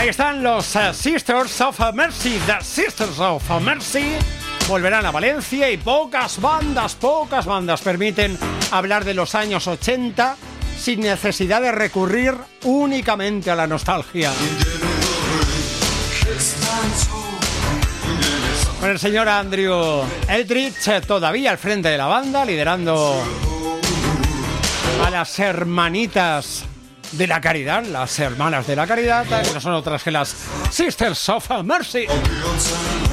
Ahí están los Sisters of Mercy. The Sisters of Mercy volverán a Valencia y pocas bandas permiten hablar de los años 80 sin necesidad de recurrir únicamente a la nostalgia. Con el señor Andrew Eldritch todavía al frente de la banda, liderando a las hermanitas de la caridad, las hermanas de la caridad, que no son otras que las Sisters of Mercy.